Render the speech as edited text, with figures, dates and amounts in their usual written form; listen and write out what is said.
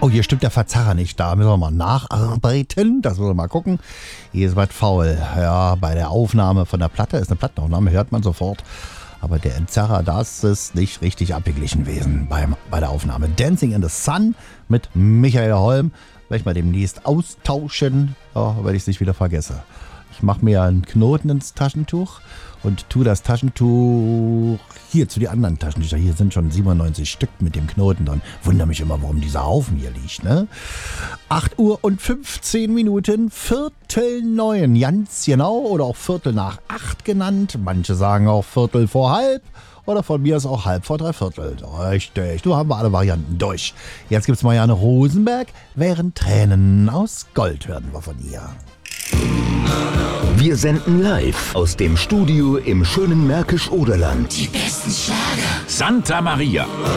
Oh, hier stimmt der Verzerrer nicht. Da müssen wir mal nacharbeiten. Das müssen wir mal gucken. Hier ist was faul. Ja, bei der Aufnahme von der Platte, ist eine Plattenaufnahme, hört man sofort. Aber der Entzerrer, das ist nicht richtig abgeglichen gewesen bei der Aufnahme. Dancing in the Sun mit Michael Holm. Werde ich mal demnächst austauschen, weil ich es nicht wieder vergesse. Ich mache mir einen Knoten ins Taschentuch und tue das Taschentuch hier zu den anderen Taschentücher. Hier sind schon 97 Stück mit dem Knoten dran. Wundere mich immer, warum dieser Haufen hier liegt, ne? 8 Uhr und 15 Minuten, 7:45, ganz genau, oder auch 7:45 genannt. Manche sagen auch 7:45 oder von mir ist auch 2:45. Richtig, du haben wir alle Varianten durch. Jetzt gibt's Marianne Rosenberg, während Tränen aus Gold hören wir von ihr. Wir senden live aus dem Studio im schönen Märkisch-Oderland. Die besten Schlager. Santa Maria.